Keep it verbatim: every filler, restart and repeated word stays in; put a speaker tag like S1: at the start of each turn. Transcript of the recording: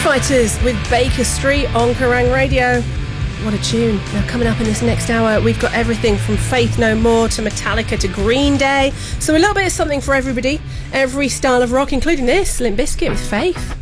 S1: Fighters with Baker Street on Kerrang Radio. What a tune. Now, coming up in this next hour, we've got everything from Faith No More to Metallica to Green Day. So a little bit of something for everybody. Every style of rock, including this, Limp Bizkit with Faith.